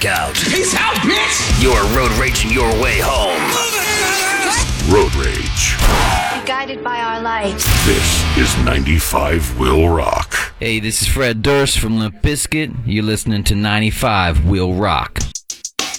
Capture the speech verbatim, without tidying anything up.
out. Peace out, bitch! You're road raging your way home. Road Rage. Be guided by our lights. This is ninety-five Will Rock. Hey, this is Fred Durst from Limp Bizkit. You're listening to ninety-five Will Rock.